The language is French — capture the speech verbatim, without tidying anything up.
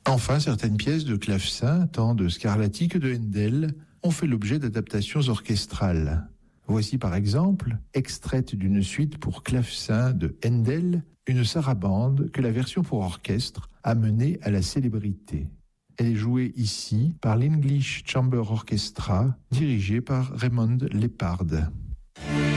Enfin, certaines pièces de clavecin, tant de Scarlatti que de Handel, ont fait l'objet d'adaptations orchestrales. Voici par exemple, extraite d'une suite pour clavecin de Handel, une sarabande que la version pour orchestre a menée à la célébrité. Elle est jouée ici par l'English Chamber Orchestra, dirigé par Raymond Lepard.